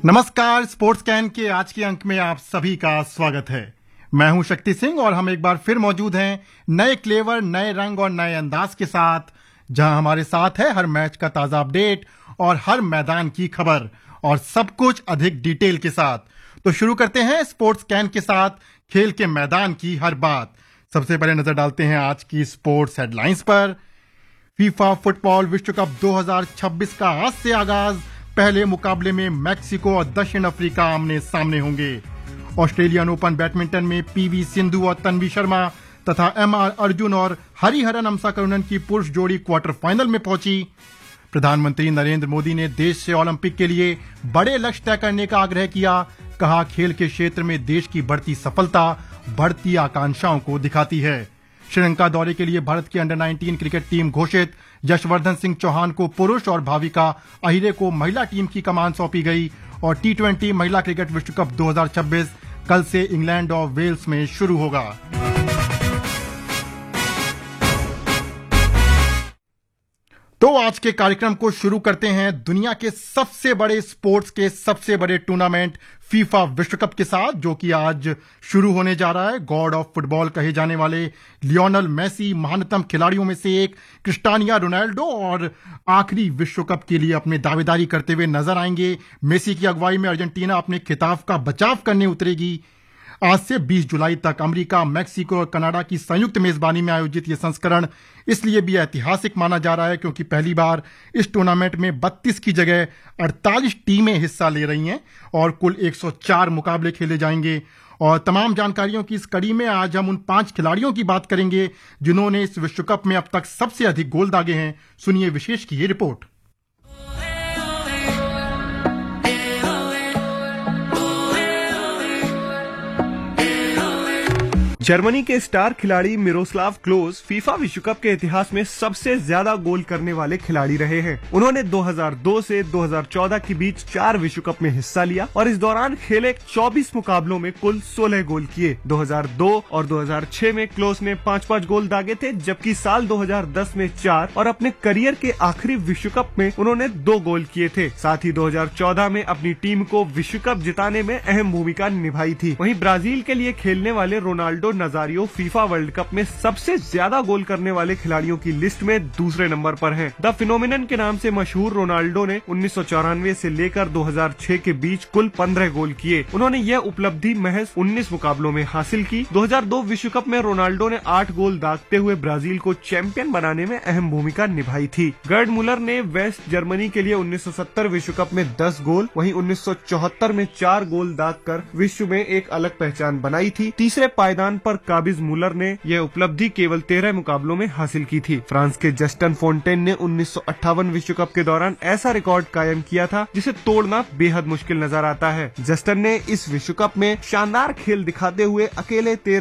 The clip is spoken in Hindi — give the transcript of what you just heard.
नमस्कार, स्पोर्ट्स कैन के आज के अंक में आप सभी का स्वागत है। मैं हूं शक्ति सिंह और हम एक बार फिर मौजूद हैं नए क्लेवर, नए रंग और नए अंदाज के साथ, जहां हमारे साथ है हर मैच का ताजा अपडेट और हर मैदान की खबर और सब कुछ अधिक डिटेल के साथ। तो शुरू करते हैं स्पोर्ट्स कैन के साथ खेल के मैदान की हर बात। सबसे पहले नजर डालते हैं आज की स्पोर्ट्स हेडलाइंस पर। फीफा फुटबॉल विश्व कप 2026 का आज से आगाज। पहले मुकाबले में मैक्सिको और दक्षिण अफ्रीका आमने सामने होंगे। ऑस्ट्रेलियन ओपन बैडमिंटन में पीवी सिंधु और तन्वी शर्मा तथा एमआर अर्जुन और हरिहरन अमसाकरुणन की पुरुष जोड़ी क्वार्टर फाइनल में पहुंची। प्रधानमंत्री नरेंद्र मोदी ने देश से ओलंपिक के लिए बड़े लक्ष्य तय करने का आग्रह किया। कहा, खेल के क्षेत्र में देश की बढ़ती सफलता बढ़ती आकांक्षाओं को दिखाती है। श्रीलंका दौरे के लिए भारत की अंडर 19 क्रिकेट टीम घोषित। यशवर्धन सिंह चौहान को पुरुष और भाविका अहिरे को महिला टीम की कमान सौंपी गई। और टी20 महिला क्रिकेट विश्व कप 2026 कल से इंग्लैंड और वेल्स में शुरू होगा। तो आज के कार्यक्रम को शुरू करते हैं दुनिया के सबसे बड़े स्पोर्ट्स के सबसे बड़े टूर्नामेंट फीफा विश्व कप के साथ, जो कि आज शुरू होने जा रहा है। गॉड ऑफ फुटबॉल कहे जाने वाले लियोनेल मेसी महानतम खिलाड़ियों में से एक क्रिस्टियानो रोनाल्डो और आखिरी विश्व कप के लिए अपने दावेदारी करते हुए नजर आएंगे। मेसी की अगुवाई में अर्जेंटीना अपने खिताब का बचाव करने उतरेगी। आज से 20 जुलाई तक अमेरिका, मैक्सिको और कनाडा की संयुक्त मेजबानी में आयोजित ये संस्करण इसलिए भी ऐतिहासिक माना जा रहा है क्योंकि पहली बार इस टूर्नामेंट में 32 की जगह 48 टीमें हिस्सा ले रही हैं और कुल 104 मुकाबले खेले जाएंगे। और तमाम जानकारियों की इस कड़ी में आज हम उन 5 खिलाड़ियों की बात करेंगे जिन्होंने इस विश्व कप में अब तक सबसे अधिक गोल दागे हैं। सुनिए विशेष की ये रिपोर्ट। जर्मनी के स्टार खिलाड़ी मिरोस्लाव क्लोज फीफा विश्व कप के इतिहास में सबसे ज्यादा गोल करने वाले खिलाड़ी रहे हैं। उन्होंने 2002 से 2014 के बीच 4 विश्व कप में हिस्सा लिया और इस दौरान खेले 24 मुकाबलों में कुल 16 गोल किए। 2002 और 2006 में क्लोज ने 5-5 गोल दागे थे, जबकि साल 2010 में 4 और अपने करियर के आखिरी विश्व कप में उन्होंने 2 गोल किए थे। साथ ही 2014 में अपनी टीम को विश्व कप जिताने में अहम भूमिका निभाई थी। वहीं ब्राजील के लिए खेलने वाले रोनाल्डो नजारियो फीफा वर्ल्ड कप में सबसे ज्यादा गोल करने वाले खिलाड़ियों की लिस्ट में दूसरे नंबर पर हैं। द फिनोमिनन के नाम से मशहूर रोनाल्डो ने 1994 से लेकर 2006 के बीच कुल 15 गोल किए। उन्होंने यह उपलब्धि महज 19 मुकाबलों में हासिल की। 2002 विश्व कप में रोनाल्डो ने 8 गोल दागते हुए ब्राजील को चैंपियन बनाने में अहम भूमिका निभाई थी। गर्ड मुलर ने वेस्ट जर्मनी के लिए 1970 विश्व कप में 10 गोल, वहीं 1974 में 4 गोल दागकर विश्व में एक अलग पहचान बनाई थी। तीसरे पायदान पर काबिज मुलर ने यह उपलब्धि केवल 13 मुकाबलों में हासिल की थी। फ्रांस के जस्टन फोंटेन ने 1958 विश्व कप के दौरान ऐसा रिकॉर्ड कायम किया था जिसे तोड़ना बेहद मुश्किल नजर आता है। जस्टन ने इस विश्व कप में शानदार खेल दिखाते हुए अकेले 13